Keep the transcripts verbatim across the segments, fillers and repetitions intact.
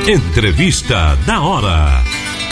Entrevista da hora.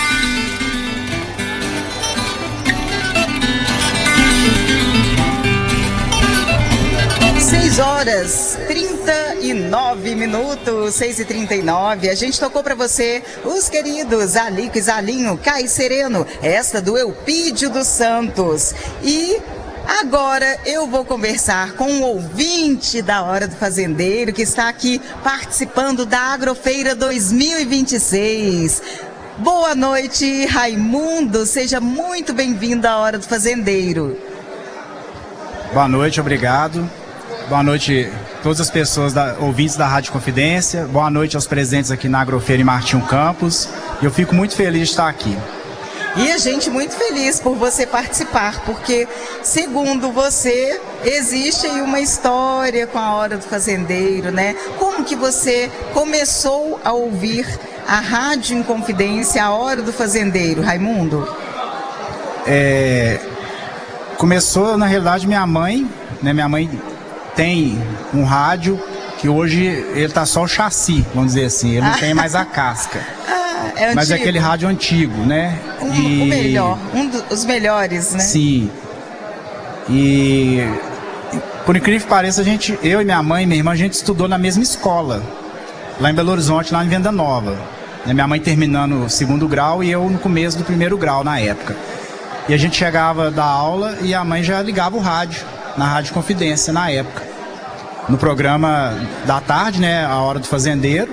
seis horas, trinta e nove minutos, seis e trinta e nove. A gente tocou para você os queridos Alico e Zalinho, Cai Sereno, esta do Elpidio dos Santos. E agora eu vou conversar com um ouvinte da Hora do Fazendeiro que está aqui participando da Agrofeira dois mil e vinte e seis. Boa noite, Raimundo. Seja muito bem-vindo à Hora do Fazendeiro. Boa noite, obrigado. Boa noite a todas as pessoas, da, ouvintes da Rádio Confidência. Boa noite aos presentes aqui na Agrofeira em Martinho Campos. Eu fico muito feliz de estar aqui. E a gente muito feliz por você participar, porque, segundo você, existe aí uma história com a Hora do Fazendeiro, né? Como que você começou a ouvir a Rádio em Confidência, a Hora do Fazendeiro, Raimundo? É, começou, na realidade, minha mãe, né? Minha mãe tem um rádio que hoje ele tá só o chassi, vamos dizer assim, ele não tem mais a casca. Ah, é mas é aquele rádio antigo, né? Um, e... O melhor, um dos melhores, né? Sim. E por incrível que pareça, a gente, eu e minha mãe e minha irmã, a gente estudou na mesma escola, lá em Belo Horizonte, lá em Venda Nova. Minha mãe terminando o segundo grau e eu no começo do primeiro grau na época. E a gente chegava da aula e a mãe já ligava o rádio, na Rádio Confidência na época, no programa da tarde, né, a Hora do Fazendeiro.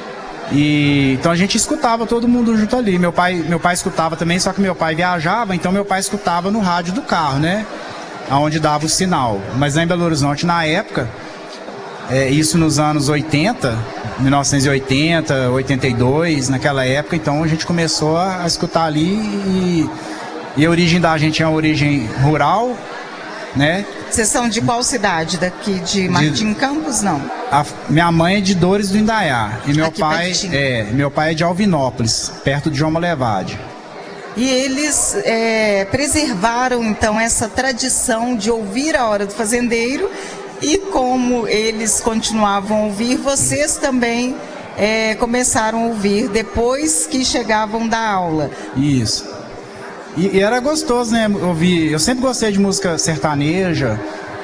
E então a gente escutava todo mundo junto ali. Meu pai, meu pai escutava também, só que meu pai viajava, então meu pai escutava no rádio do carro, né, aonde dava o sinal. Mas lá em Belo Horizonte na época, é, isso nos anos oitenta, mil novecentos e oitenta, oitenta e dois, naquela época, então a gente começou a, a escutar ali e, e a origem da gente é uma origem rural, né? Vocês são de qual cidade? Daqui de Martim Campos, não? A, minha mãe é de Dores do Indaiá e meu Aqui pai pertinho. é meu pai é de Alvinópolis, perto de João Malevade. E eles é, preservaram então essa tradição de ouvir a Hora do Fazendeiro, e como eles continuavam a ouvir, vocês também é, começaram a ouvir depois que chegavam da aula. Isso. E, e era gostoso, né? Ouvir. Eu sempre gostei de música sertaneja.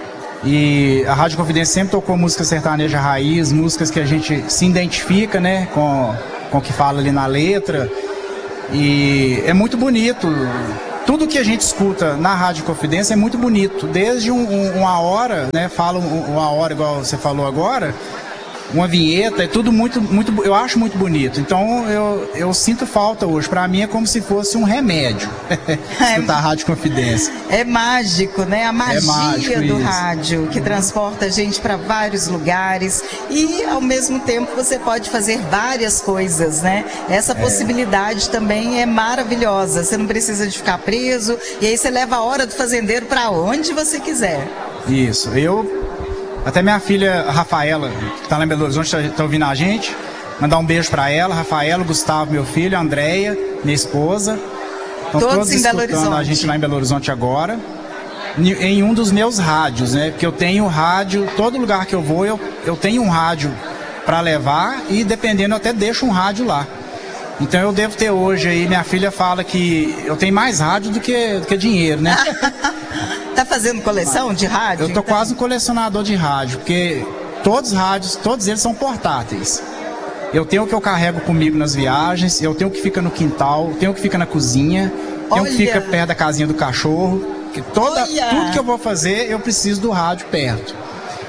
E a Rádio Confidência sempre tocou música sertaneja raiz, músicas que a gente se identifica, né? Com, com o que fala ali na letra. E é muito bonito. Tudo que a gente escuta na Rádio Confidência é muito bonito. Desde um, um, uma hora, né? Fala um, uma hora, igual você falou agora. Uma vinheta, é tudo muito, muito, eu acho muito bonito. Então eu, eu sinto falta hoje. Para mim é como se fosse um remédio. Escutar a Rádio Confidência. É mágico, né? A magia é mágico, do isso. rádio, que transporta a gente para vários lugares e ao mesmo tempo você pode fazer várias coisas, né? Essa possibilidade é. também é maravilhosa. Você não precisa de ficar preso e aí você leva a Hora do Fazendeiro para onde você quiser. Isso. Eu Até minha filha Rafaela, que está lá em Belo Horizonte, está ouvindo a gente. Mandar um beijo para ela, Rafaela, Gustavo, meu filho, Andréia, minha esposa. Estão todos, todos em Belo escutando Horizonte. a gente lá em Belo Horizonte agora. Em um dos meus rádios, né? Porque eu tenho rádio, todo lugar que eu vou, eu, eu tenho um rádio para levar e dependendo eu até deixo um rádio lá. Então eu devo ter hoje aí, minha filha fala que eu tenho mais rádio do que, do que dinheiro, né? Tá fazendo coleção de rádio? Eu tô então? quase um colecionador de rádio, porque todos os rádios, todos eles são portáteis. Eu tenho o que eu carrego comigo nas viagens, eu tenho o que fica no quintal, eu tenho o que fica na cozinha, tenho o que fica perto da casinha do cachorro. Que toda, tudo que eu vou fazer, eu preciso do rádio perto.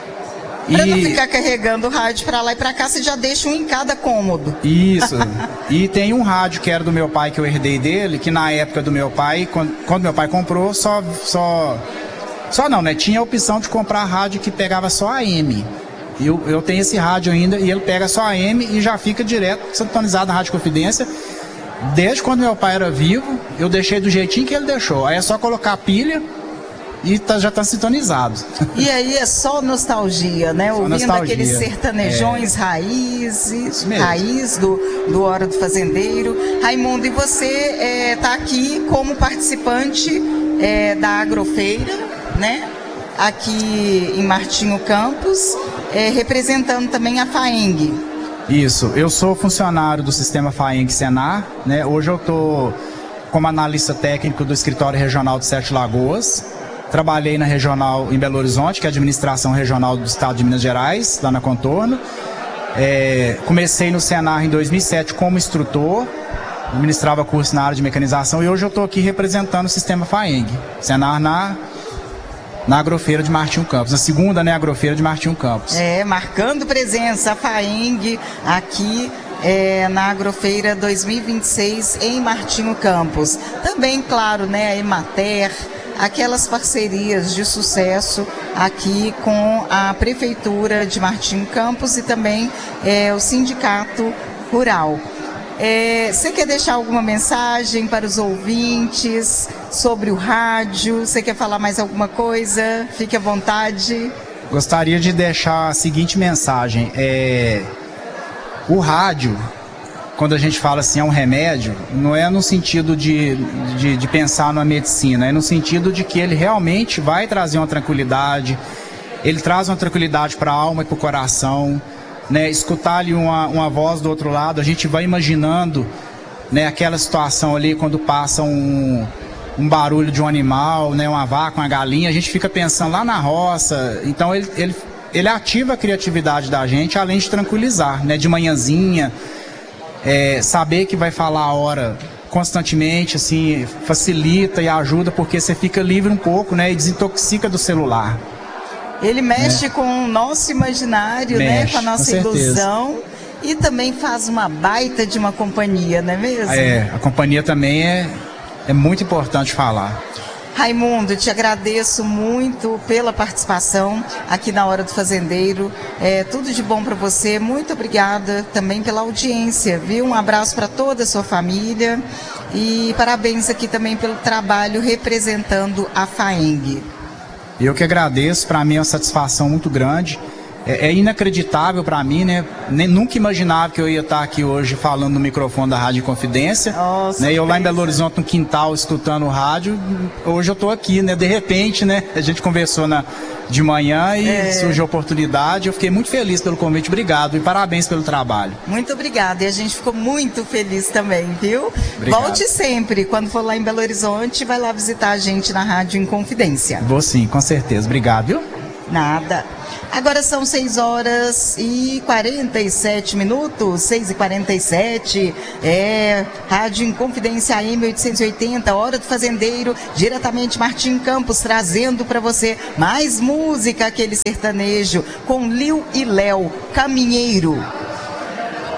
Pra e... não ficar carregando o rádio pra lá e pra cá, você já deixa um em cada cômodo. Isso. E tem um rádio que era do meu pai, que eu herdei dele, que na época do meu pai, quando, quando meu pai comprou, só, só... Só não, né? Tinha a opção de comprar rádio que pegava só A M. Eu, eu tenho esse rádio ainda e ele pega só A M e já fica direto sintonizado na Rádio Confidência. Desde quando meu pai era vivo, eu deixei do jeitinho que ele deixou. Aí é só colocar a pilha e tá, já tá sintonizado. E aí é só nostalgia, né? Só ouvindo nostalgia. Aqueles sertanejões é. raízes, raiz do, do Hora do Fazendeiro. Raimundo, e você é, tá aqui como participante é, da Agrofeira, né? Aqui em Martinho Campos, é, representando também a FAENG. Isso, eu sou funcionário do Sistema FAENG Senar, né? Hoje eu estou como analista técnico do Escritório Regional de Sete Lagoas. Trabalhei na regional em Belo Horizonte, que é a administração regional do estado de Minas Gerais, lá na Contorno. É, comecei no Senar em dois mil e sete como instrutor, ministrava curso na área de mecanização e hoje eu estou aqui representando o Sistema FAENG Senar na... na Agrofeira de Martinho Campos, na segunda, né, Agrofeira de Martinho Campos. É, marcando presença, a FAENG aqui é, na Agrofeira dois mil e vinte e seis em Martinho Campos. Também, claro, né, a Emater, aquelas parcerias de sucesso aqui com a Prefeitura de Martinho Campos e também é, o Sindicato Rural. É, você quer deixar alguma mensagem para os ouvintes sobre o rádio? Você quer falar mais alguma coisa? Fique à vontade. Gostaria de deixar a seguinte mensagem. É, o rádio, quando a gente fala assim, é um remédio, não é no sentido de, de, de pensar na medicina, é no sentido de que ele realmente vai trazer uma tranquilidade, ele traz uma tranquilidade para a alma e para o coração. Né, escutar ali uma, uma voz do outro lado, a gente vai imaginando, né, aquela situação ali quando passa um, um barulho de um animal, né, uma vaca, uma galinha, a gente fica pensando lá na roça. Então ele, ele, ele ativa a criatividade da gente, além de tranquilizar, né, de manhãzinha, é, saber que vai falar a hora constantemente, assim, facilita e ajuda, porque você fica livre um pouco, né, e desintoxica do celular. Ele mexe é. com o nosso imaginário, mexe, né, com a nossa com ilusão e também faz uma baita de uma companhia, não é mesmo? É, a companhia também é, é muito importante falar. Raimundo, te agradeço muito pela participação aqui na Hora do Fazendeiro. É, tudo de bom para você. Muito obrigada também pela audiência, viu? Um abraço para toda a sua família e parabéns aqui também pelo trabalho representando a FAENG. Eu que agradeço, para mim é uma satisfação muito grande. É, é inacreditável para mim, né? Nem, nunca imaginava que eu ia estar aqui hoje falando no microfone da Rádio Confidência. Nossa, né? Eu lá em Belo Horizonte, no quintal, escutando o rádio. Hoje eu estou aqui, né? De repente, né? A gente conversou na, de manhã e é. surgiu a oportunidade. Eu fiquei muito feliz pelo convite. Obrigado e parabéns pelo trabalho. Muito obrigada. E a gente ficou muito feliz também, viu? Obrigado. Volte sempre. Quando for lá em Belo Horizonte, vai lá visitar a gente na Rádio Inconfidência. Vou sim, com certeza. Obrigado, viu? Nada. Agora são seis horas e quarenta e sete minutos, seis e quarenta e sete, é Rádio Inconfidência A M oitocentos e oitenta, Hora do Fazendeiro, diretamente Martinho Campos, trazendo para você mais música, aquele sertanejo, com Lil e Léo, Caminheiro.